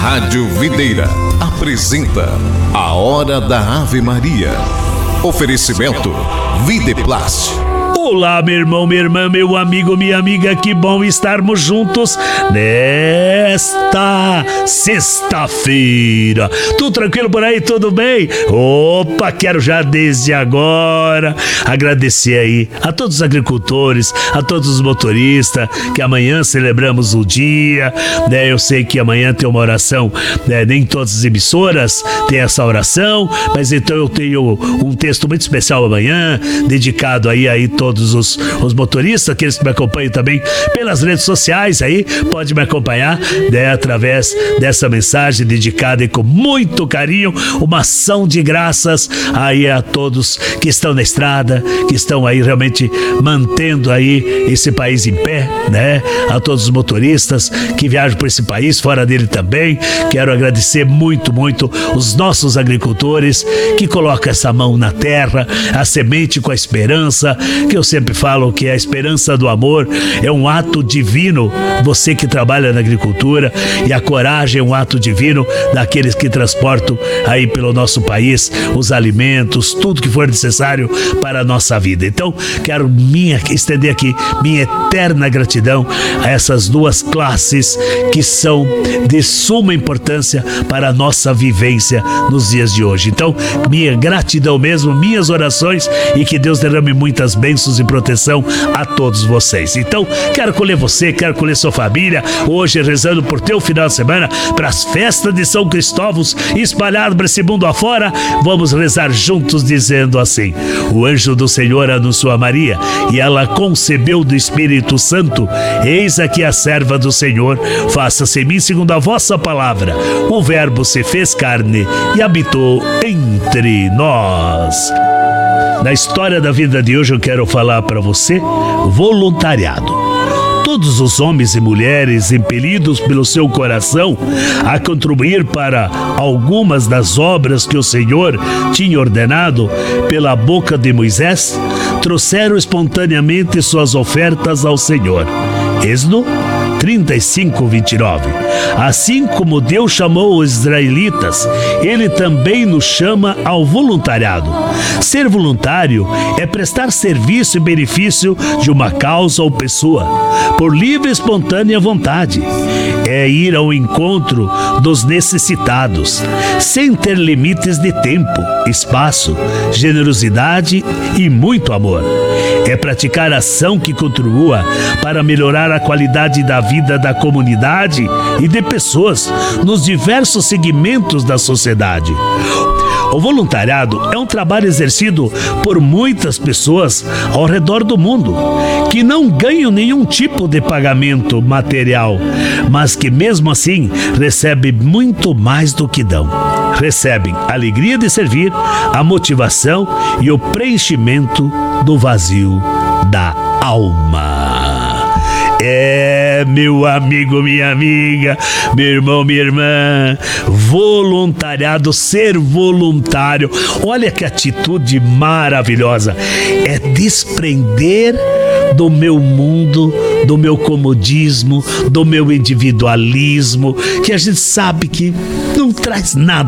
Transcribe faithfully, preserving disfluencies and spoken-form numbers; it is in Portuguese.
Rádio Videira apresenta a Hora da Ave Maria. Oferecimento Videplast. Olá, meu irmão, minha irmã, meu amigo, minha amiga, que bom estarmos juntos nesta sexta-feira. Tudo tranquilo por aí? Tudo bem? Opa, quero já desde agora agradecer aí a todos os agricultores, a todos os motoristas, que amanhã celebramos o dia, né? Eu sei que amanhã tem uma oração, né? Nem todas as emissoras têm essa oração, mas então eu tenho um texto muito especial amanhã, dedicado aí a todos Os, os motoristas, aqueles que me acompanham também pelas redes sociais aí, pode me acompanhar, né, através dessa mensagem dedicada e com muito carinho, uma ação de graças aí a todos que estão na estrada, que estão aí realmente mantendo aí esse país em pé, né, a todos os motoristas que viajam por esse país, fora dele também. Quero agradecer muito, muito os nossos agricultores que colocam essa mão na terra, a semente com a esperança, que eu sempre falo que a esperança do amor é um ato divino, você que trabalha na agricultura, e a coragem é um ato divino daqueles que transportam aí pelo nosso país os alimentos, tudo que for necessário para a nossa vida. Então, quero minha, estender aqui minha eterna gratidão a essas duas classes que são de suma importância para a nossa vivência nos dias de hoje. Então, minha gratidão mesmo, minhas orações, e que Deus derrame muitas bênçãos e proteção a todos vocês. Então, quero colher você, quero colher sua família, hoje rezando por teu final de semana, para as festas de São Cristóvão espalhado para esse mundo afora. Vamos rezar juntos dizendo assim: o anjo do Senhor anunciou a Maria, e ela concebeu do Espírito Santo. Eis aqui a serva do Senhor, faça-se em mim segundo a vossa palavra. O verbo se fez carne e habitou entre nós. Na história da vida de hoje eu quero falar para você voluntariado. Todos os homens e mulheres impelidos pelo seu coração a contribuir para algumas das obras que o Senhor tinha ordenado pela boca de Moisés, trouxeram espontaneamente suas ofertas ao Senhor. Êxodo trinta e cinco, vinte e nove. Assim como Deus chamou os israelitas, Ele também nos chama ao voluntariado. Ser voluntário é prestar serviço e benefício de uma causa ou pessoa, por livre e espontânea vontade. É ir ao encontro dos necessitados, sem ter limites de tempo, espaço, generosidade e muito amor. É praticar ação que contribua para melhorar a qualidade da vida da comunidade e de pessoas nos diversos segmentos da sociedade. O voluntariado é um trabalho exercido por muitas pessoas ao redor do mundo, que não ganham nenhum tipo de pagamento material, mas que mesmo assim recebem muito mais do que dão. Recebem a alegria de servir, a motivação e o preenchimento do vazio da alma. É, meu amigo, minha amiga, meu irmão, minha irmã, voluntariado, ser voluntário, olha que atitude maravilhosa, é desprender do meu mundo, do meu comodismo, do meu individualismo, que a gente sabe que não traz nada